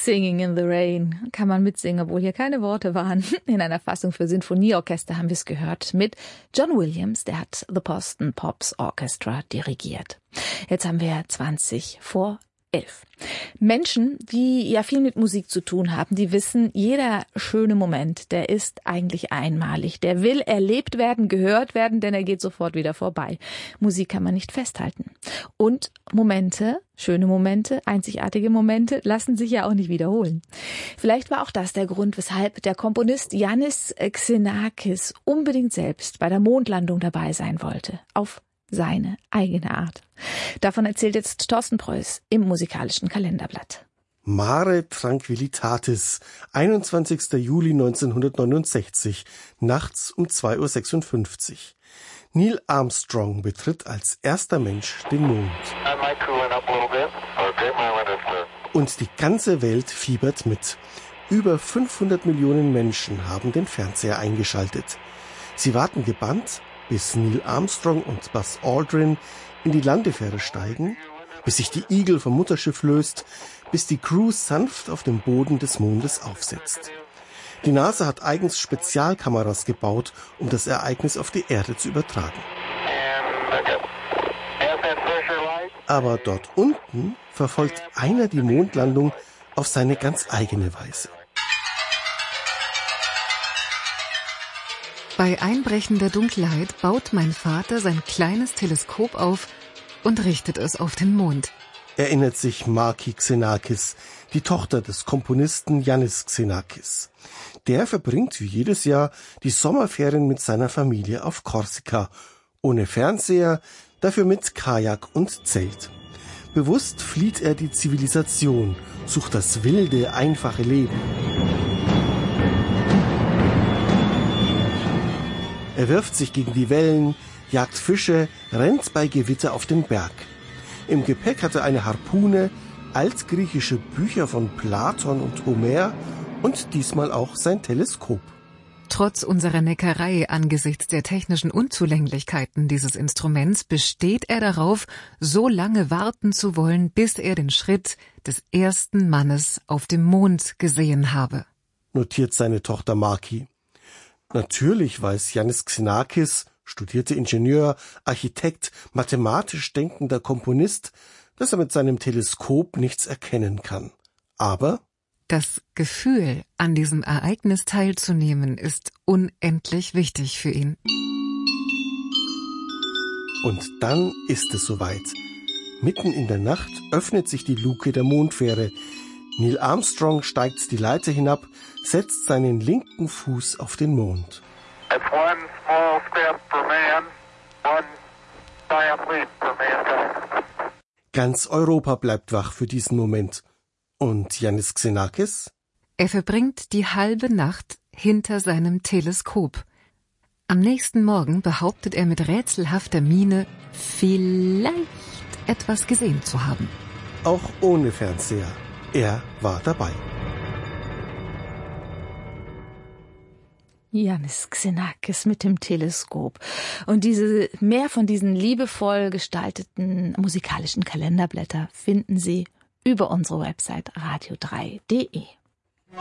Singing in the Rain kann man mitsingen, obwohl hier keine Worte waren. In einer Fassung für Sinfonieorchester haben wir es gehört mit John Williams, der hat The Boston Pops Orchestra dirigiert. Jetzt haben wir 11:20. Menschen, die ja viel mit Musik zu tun haben, die wissen, jeder schöne Moment, der ist eigentlich einmalig. Der will erlebt werden, gehört werden, denn er geht sofort wieder vorbei. Musik kann man nicht festhalten. Und Momente, schöne Momente, einzigartige Momente lassen sich ja auch nicht wiederholen. Vielleicht war auch das der Grund, weshalb der Komponist Yannis Xenakis unbedingt selbst bei der Mondlandung dabei sein wollte. Auf seine eigene Art. Davon erzählt jetzt Thorsten Preuß im musikalischen Kalenderblatt. Mare Tranquillitatis, 21. Juli 1969, nachts um 2:56 Uhr. Neil Armstrong betritt als erster Mensch den Mond. Und die ganze Welt fiebert mit. Über 500 Millionen Menschen haben den Fernseher eingeschaltet. Sie warten gebannt, bis Neil Armstrong und Buzz Aldrin in die Landefähre steigen, bis sich die Eagle vom Mutterschiff löst, bis die Crew sanft auf dem Boden des Mondes aufsetzt. Die NASA hat eigens Spezialkameras gebaut, um das Ereignis auf die Erde zu übertragen. Aber dort unten verfolgt einer die Mondlandung auf seine ganz eigene Weise. Bei einbrechender Dunkelheit baut mein Vater sein kleines Teleskop auf und richtet es auf den Mond. Erinnert sich Maki Xenakis, die Tochter des Komponisten Yannis Xenakis. Der verbringt wie jedes Jahr die Sommerferien mit seiner Familie auf Korsika. Ohne Fernseher, dafür mit Kajak und Zelt. Bewusst flieht er die Zivilisation, sucht das wilde, einfache Leben. Er wirft sich gegen die Wellen, jagt Fische, rennt bei Gewitter auf den Berg. Im Gepäck hat er eine Harpune, altgriechische Bücher von Platon und Homer und diesmal auch sein Teleskop. Trotz unserer Neckerei angesichts der technischen Unzulänglichkeiten dieses Instruments besteht er darauf, so lange warten zu wollen, bis er den Schritt des ersten Mannes auf dem Mond gesehen habe. Notiert seine Tochter Maki. Natürlich weiß Yannis Xenakis, studierter Ingenieur, Architekt, mathematisch denkender Komponist, dass er mit seinem Teleskop nichts erkennen kann. Aber das Gefühl, an diesem Ereignis teilzunehmen, ist unendlich wichtig für ihn. Und dann ist es soweit. Mitten in der Nacht öffnet sich die Luke der Mondfähre. Neil Armstrong steigt die Leiter hinab, setzt seinen linken Fuß auf den Mond. Ganz Europa bleibt wach für diesen Moment. Und Yannis Xenakis? Er verbringt die halbe Nacht hinter seinem Teleskop. Am nächsten Morgen behauptet er mit rätselhafter Miene, vielleicht etwas gesehen zu haben. Auch ohne Fernseher. Er war dabei. Yannis Xenakis mit dem Teleskop. Und mehr von diesen liebevoll gestalteten musikalischen Kalenderblätter finden Sie über unsere Website radio3.de.